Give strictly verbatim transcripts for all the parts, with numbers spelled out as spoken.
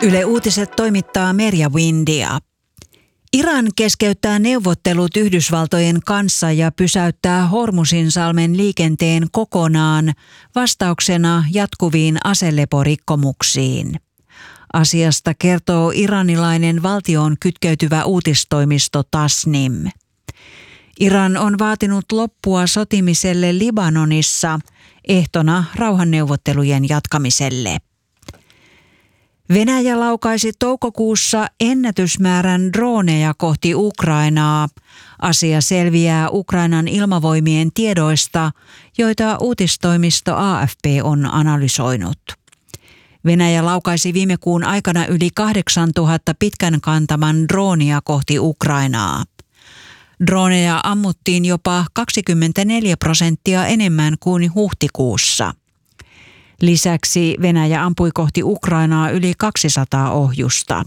Yle Uutiset toimittaa Merja Windia. Iran keskeyttää neuvottelut Yhdysvaltojen kanssa ja pysäyttää Hormuzinsalmen liikenteen kokonaan vastauksena jatkuviin aseleporikkomuksiin. Asiasta kertoo iranilainen valtioon kytkeytyvä uutistoimisto Tasnim. Iran on vaatinut loppua sotimiselle Libanonissa ehtona rauhanneuvottelujen jatkamiselle. Venäjä laukaisi toukokuussa ennätysmäärän droneja kohti Ukrainaa. Asia selviää Ukrainan ilmavoimien tiedoista, joita uutistoimisto A F P on analysoinut. Venäjä laukaisi viime kuun aikana yli kahdeksantuhatta pitkän kantaman droonia kohti Ukrainaa. Droneja ammuttiin jopa kaksikymmentäneljä prosenttia enemmän kuin huhtikuussa. Lisäksi Venäjä ampui kohti Ukrainaa yli kaksisataa ohjusta.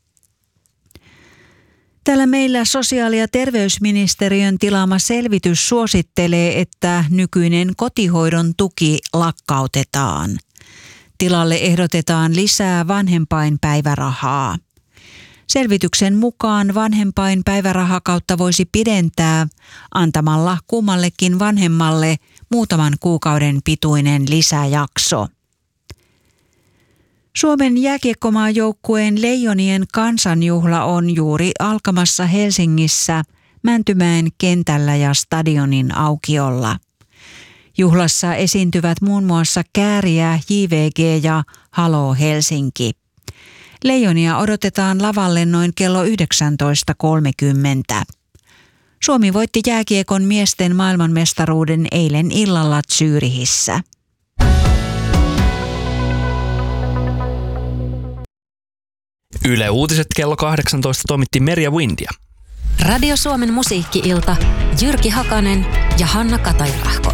Täällä meillä sosiaali- ja terveysministeriön tilaama selvitys suosittelee, että nykyinen kotihoidon tuki lakkautetaan. Tilalle ehdotetaan lisää vanhempainpäivärahaa. Selvityksen mukaan vanhempainpäivärahakautta voisi pidentää antamalla kummallekin vanhemmalle muutaman kuukauden pituinen lisäjakso. Suomen jääkiekkomaajoukkueen Leijonien kansanjuhla on juuri alkamassa Helsingissä Mäntymäen kentällä ja stadionin aukiolla. Juhlassa esiintyvät muun muassa Kääriä, J V G ja Halo Helsinki. Leijonia odotetaan lavalle noin kello yhdeksäntoista kolmekymmentä. Suomi voitti jääkiekon miesten maailmanmestaruuden eilen illalla Zürichissä. Yle Uutiset kello kahdeksantoista toimitti Merja Windia. Radio Suomen musiikki-ilta, Jyrki Hakanen ja Hanna Katajärahko.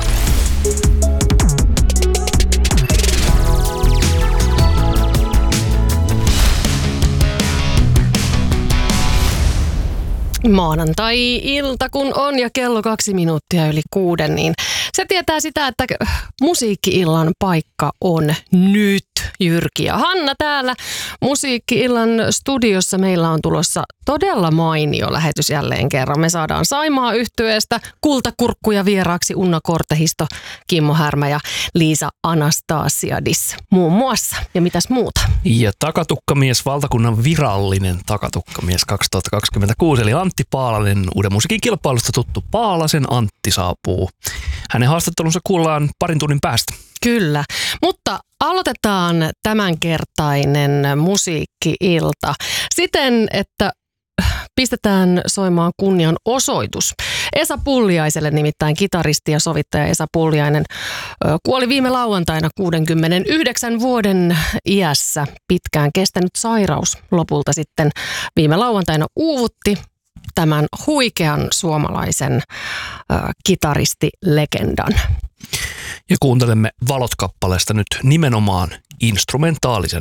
Maanantai-ilta kun on ja kello kaksi minuuttia yli kuuden, niin se tietää sitä, että musiikki-illan paikka on nyt. Jyrki ja Hanna täällä musiikki-illan studiossa. Meillä on tulossa todella mainio lähetys jälleen kerran. Me saadaan Saimaa -yhtyeestä kultakurkkuja vieraaksi Unna Kortehisto, Kimmo Härmä ja Liisa Anastasiadis muun muassa. Ja mitäs muuta? Ja takatukkamies, valtakunnan virallinen takatukkamies kaksituhattakaksikymmentäkuusi, eli Antti Paalanen, uuden musiikin kilpailusta tuttu Paalasen Antti saapuu. Hänen haastattelunsa kuullaan parin tunnin päästä. Kyllä, mutta aloitetaan tämänkertainen musiikki-ilta siten, että pistetään soimaan kunnian osoitus Esa Pulliaiselle, nimittäin kitaristi ja sovittaja Esa Pulliainen kuoli viime lauantaina kuudenkymmenenyhdeksän vuoden iässä. Pitkään kestänyt sairaus lopulta sitten viime lauantaina uuvutti tämän huikean suomalaisen äh, kitaristilegendan. Ja kuuntelemme Valot-kappaleesta nyt nimenomaan instrumentaalisen